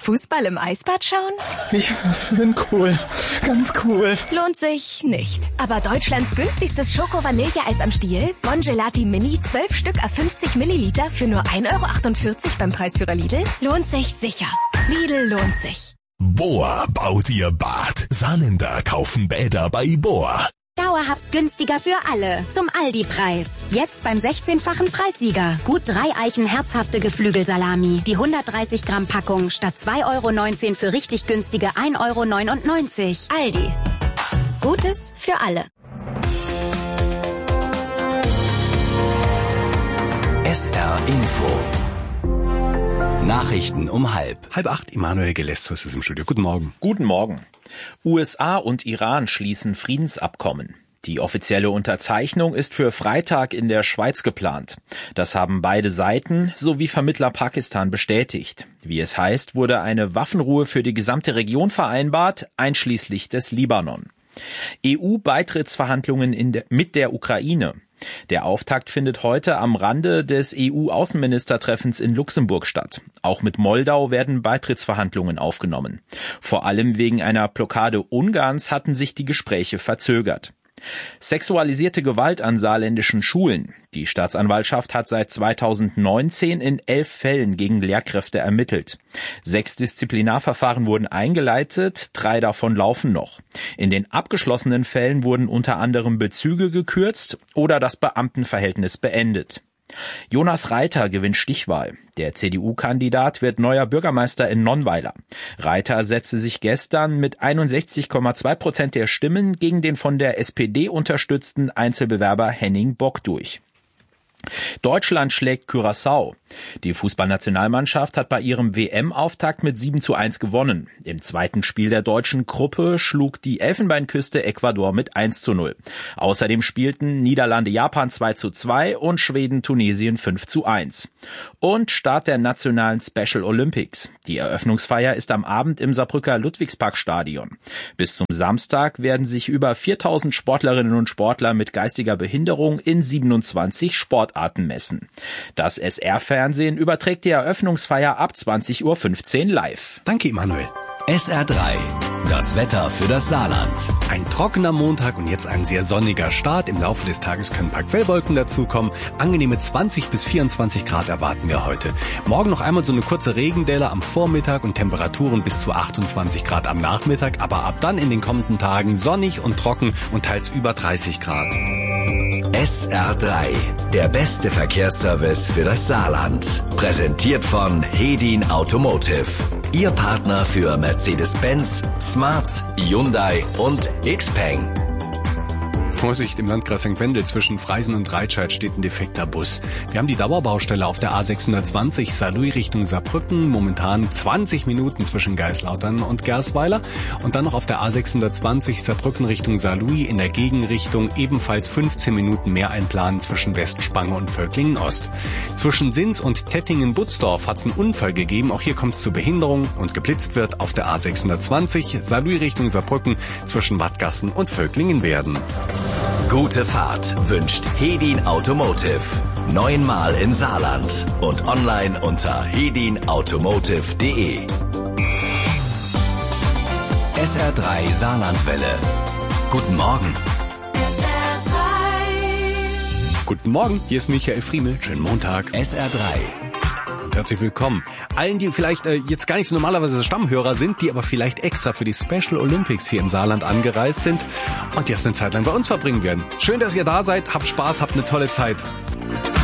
Fußball im Eisbad schauen? Ich bin cool. Ganz cool. Lohnt sich nicht. Aber Deutschlands günstigstes Schoko-Vanilleeis am Stiel, Bon Gelati Mini, 12 Stück à 50 Milliliter für nur 1,48 € beim Preisführer Lidl, lohnt sich sicher. Lidl lohnt sich. Bohr baut ihr Bad. Saarländer kaufen Bäder bei Bohr. Dauerhaft günstiger für alle. Zum Aldi-Preis. Jetzt beim 16-fachen Preissieger. Gut 3 Eichen herzhafte Geflügelsalami. Die 130 Gramm Packung statt 2,19 € für richtig günstige 1,99 €. Aldi. Gutes für alle. SR Info. Nachrichten um 7:30. Emanuel Gelestus ist im Studio. Guten Morgen. Guten Morgen. USA und Iran schließen Friedensabkommen. Die offizielle Unterzeichnung ist für Freitag in der Schweiz geplant. Das haben beide Seiten sowie Vermittler Pakistan bestätigt. Wie es heißt, wurde eine Waffenruhe für die gesamte Region vereinbart, einschließlich des Libanon. EU-Beitrittsverhandlungen mit der Ukraine. Der Auftakt findet heute am Rande des EU-Außenministertreffens in Luxemburg statt. Auch mit Moldau werden Beitrittsverhandlungen aufgenommen. Vor allem wegen einer Blockade Ungarns hatten sich die Gespräche verzögert. Sexualisierte Gewalt an saarländischen Schulen. Die Staatsanwaltschaft hat seit 2019 in 11 Fällen gegen Lehrkräfte ermittelt. 6 Disziplinarverfahren wurden eingeleitet, 3 davon laufen noch. In den abgeschlossenen Fällen wurden unter anderem Bezüge gekürzt oder das Beamtenverhältnis beendet. Jonas Reiter gewinnt Stichwahl. Der CDU-Kandidat wird neuer Bürgermeister in Nonnweiler. Reiter setzte sich gestern mit 61,2% der Stimmen gegen den von der SPD unterstützten Einzelbewerber Henning Bock durch. Deutschland schlägt Curaçao. Die Fußballnationalmannschaft hat bei ihrem WM-Auftakt mit 7:1 gewonnen. Im zweiten Spiel der deutschen Gruppe schlug die Elfenbeinküste Ecuador mit 1:0. Außerdem spielten Niederlande-Japan 2:2 und Schweden-Tunesien 5:1. Und Start der nationalen Special Olympics. Die Eröffnungsfeier ist am Abend im Saarbrücker Ludwigsparkstadion. Bis zum Samstag werden sich über 4.000 Sportlerinnen und Sportler mit geistiger Behinderung in 27 Sportarten messen. Das SR-Fernsehen überträgt die Eröffnungsfeier ab 20:15 Uhr live. Danke, Emanuel. SR3. Das Wetter für das Saarland. Ein trockener Montag und jetzt ein sehr sonniger Start. Im Laufe des Tages können ein paar Quellwolken dazukommen. Angenehme 20 bis 24 Grad erwarten wir heute. Morgen noch einmal so eine kurze Regendelle am Vormittag und Temperaturen bis zu 28 Grad am Nachmittag. Aber ab dann in den kommenden Tagen sonnig und trocken und teils über 30 Grad. SR3. Der beste Verkehrsservice für das Saarland. Präsentiert von Hedin Automotive. Ihr Partner für Mercedes-Benz, Smart, Hyundai und Xpeng. Vorsicht, im Landkreis St. Wendel zwischen Freisen und Reitscheid steht ein defekter Bus. Wir haben die Dauerbaustelle auf der A620 Saarlouis Richtung Saarbrücken. Momentan 20 Minuten zwischen Geislautern und Gersweiler. Und dann noch auf der A620 Saarbrücken Richtung Saarlouis in der Gegenrichtung ebenfalls 15 Minuten mehr einplanen zwischen Westspange und Völklingen-Ost. Zwischen Sins und Tettingen-Butzdorf hat es einen Unfall gegeben. Auch hier kommt es zu Behinderung und geblitzt wird auf der A620 Saarlouis Richtung Saarbrücken zwischen Wattgassen und Völklingen-Werden. Gute Fahrt wünscht Hedin Automotive. 9-mal im Saarland und online unter hedinautomotive.de. SR3 Saarlandwelle. Guten Morgen. Guten Morgen, hier ist Michael Friemel. Schönen Montag. SR3. Herzlich willkommen. Allen, die vielleicht jetzt gar nicht so normalerweise Stammhörer sind, die aber vielleicht extra für die Special Olympics hier im Saarland angereist sind und jetzt eine Zeit lang bei uns verbringen werden. Schön, dass ihr da seid. Habt Spaß, habt eine tolle Zeit.